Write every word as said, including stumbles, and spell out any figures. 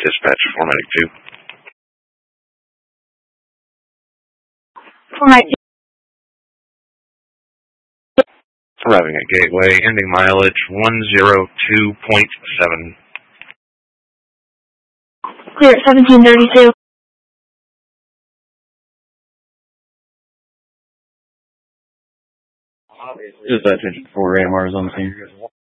Dispatch four medic two. four medic two. Arriving at Gateway, ending mileage one oh two point seven. Clear at seventeen thirty-two. Dispatch four A M R is on the scene.